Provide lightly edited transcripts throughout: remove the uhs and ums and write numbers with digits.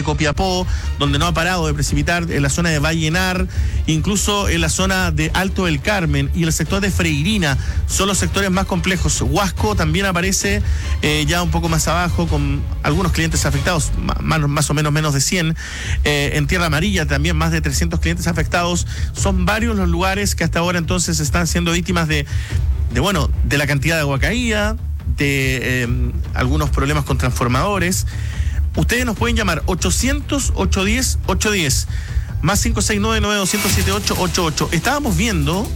Copiapó, donde no ha parado de precipitar, en la zona de Vallenar, incluso en la zona de Alto del Carmen y el sector de Freirina, son los sectores más complejos. Huasco también aparece ya un poco más abajo, con algunos clientes afectados, más o menos de 100. En Tierra Amarilla también más de 300 clientes afectados. Son varios los lugares que hasta ahora entonces están siendo víctimas de la cantidad de agua caída, de algunos problemas con transformadores. Ustedes nos pueden llamar 800-810-810, más 569-9200-7888. Estábamos viendo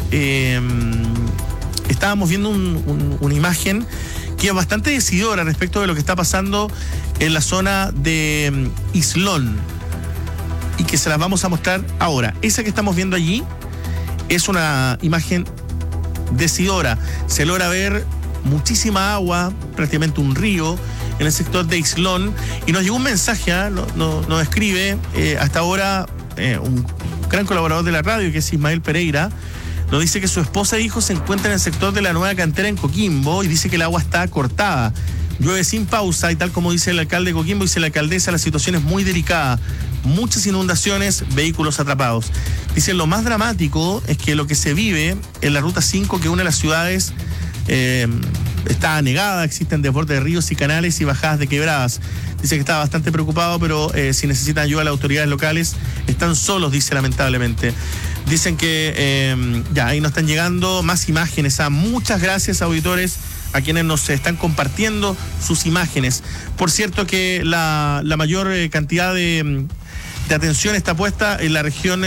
una imagen que es bastante decidora respecto de lo que está pasando en la zona de Islón, y que se las vamos a mostrar ahora. Esa que estamos viendo allí es una imagen decidora. Se logra ver muchísima agua, prácticamente un río, en el sector de Islón, y nos llegó un mensaje, nos escribe hasta ahora un gran colaborador de la radio, que es Ismael Pereira. Nos dice que su esposa e hijos se encuentran en el sector de la Nueva Cantera en Coquimbo, y dice que el agua está cortada, llueve sin pausa, y tal como dice el alcalde de Coquimbo, dice la alcaldesa, la situación es muy delicada, muchas inundaciones, vehículos atrapados. Dice, lo más dramático es que lo que se vive en la ruta 5 que une las ciudades está anegada, existen desbordes de ríos y canales y bajadas de quebradas. Dice que está bastante preocupado, pero si necesitan ayuda a las autoridades locales, están solos, dice, lamentablemente. Dicen que ya ahí nos están llegando más imágenes. Muchas gracias, auditores, a quienes nos están compartiendo sus imágenes. Por cierto que la mayor cantidad de atención está puesta en la región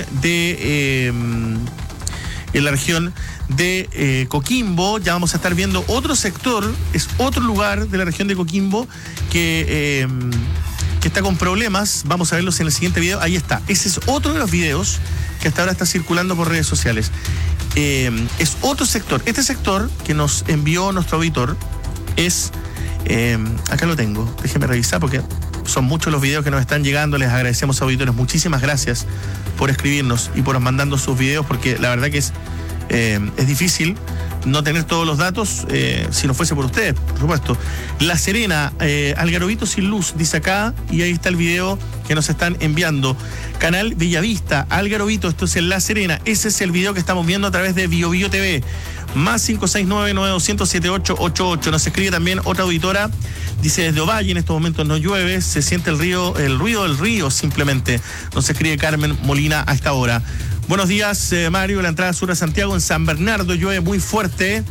de Coquimbo. Ya vamos a estar viendo otro sector, es otro lugar de la región de Coquimbo que está con problemas. Vamos a verlos en el siguiente video. Ahí está, ese es otro de los videos que hasta ahora está circulando por redes sociales. Es otro sector. Este sector que nos envió nuestro auditor es, acá lo tengo, déjenme revisar porque son muchos los videos que nos están llegando. Les agradecemos, auditores, muchísimas gracias por escribirnos y por mandarnos sus videos, porque la verdad que es difícil no tener todos los datos, si no fuese por ustedes, por supuesto. La Serena, Algarovito sin luz, dice acá, y ahí está el video que nos están enviando. Canal Bellavista, Algarovito, esto es en La Serena. Ese es el video que estamos viendo a través de BioBio TV. Más 569-9200-7888. Nos escribe también otra auditora, dice, desde Ovalle en estos momentos no llueve, se siente el ruido del río simplemente. Nos escribe Carmen Molina a esta hora. Buenos días, Mario, la entrada sur a Santiago en San Bernardo llueve muy fuerte.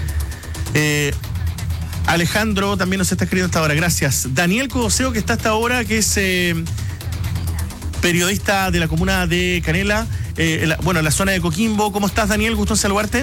Alejandro también nos está escribiendo hasta ahora, gracias. Daniel Codoseo, que está hasta ahora, que es periodista de la comuna de Canela, en la zona de Coquimbo. ¿Cómo estás, Daniel? Gusto en saludarte.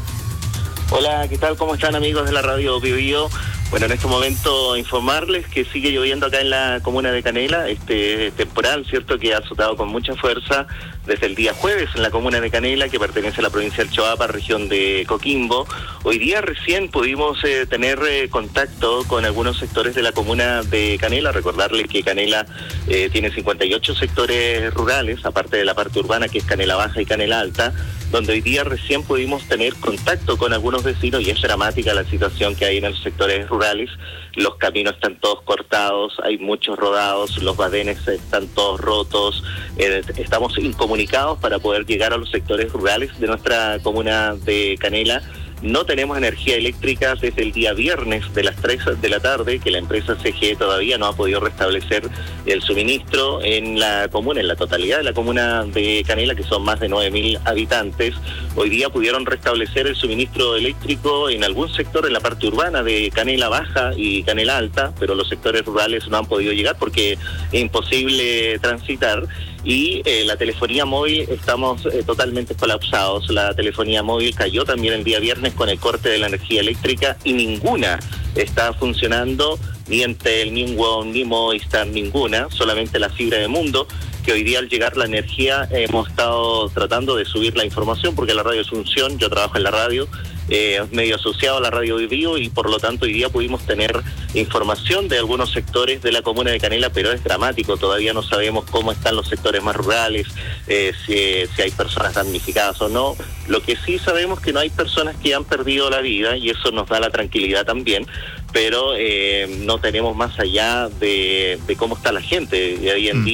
Hola, ¿qué tal? ¿Cómo están, amigos de la radio BioBio? Bueno, en este momento informarles que sigue lloviendo acá en la comuna de Canela, este temporal, ¿cierto?, que ha azotado con mucha fuerza desde el día jueves en la comuna de Canela, que pertenece a la provincia del Choapa, región de Coquimbo. Hoy día recién pudimos tener contacto con algunos sectores de la comuna de Canela. Recordarles que Canela tiene 58 sectores rurales, aparte de la parte urbana, que es Canela Baja y Canela Alta, donde hoy día recién pudimos tener contacto con algunos vecinos, y es dramática la situación que hay en los sectores rurales. Los caminos están todos cortados, hay muchos rodados, los badenes están todos rotos. Estamos incomunicados para poder llegar a los sectores rurales de nuestra comuna de Canela. No tenemos energía eléctrica desde el día viernes de las 3 de la tarde, que la empresa CGE todavía no ha podido restablecer el suministro en la comuna, en la totalidad de la comuna de Canela, que son más de 9.000 habitantes. Hoy día pudieron restablecer el suministro eléctrico en algún sector en la parte urbana de Canela Baja y Canela Alta, pero los sectores rurales no han podido llegar porque es imposible transitar. Y la telefonía móvil, estamos totalmente colapsados. La telefonía móvil cayó también el día viernes con el corte de la energía eléctrica, y ninguna está funcionando, ni Entel, ni WOM, ni Movistar, ninguna, solamente la fibra de Mundo, que hoy día al llegar la energía hemos estado tratando de subir la información, porque la radio es Asunción, yo trabajo en la radio, medio asociado a la radio Vivo, y por lo tanto hoy día pudimos tener información de algunos sectores de la comuna de Canela, pero es dramático. Todavía no sabemos cómo están los sectores más rurales, si hay personas damnificadas o no. Lo que sí sabemos es que no hay personas que han perdido la vida, y eso nos da la tranquilidad también, pero no tenemos más allá de cómo está la gente hoy en día.